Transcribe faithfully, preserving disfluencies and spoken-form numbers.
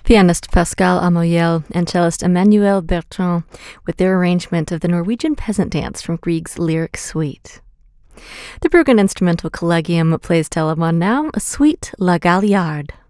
Pianist Pascal Amoyel and cellist Emmanuel Bertrand with their arrangement of the Norwegian peasant dance from Grieg's Lyric Suite. The Bergen Instrumental Collegium plays Telemann now, a suite La Galliard.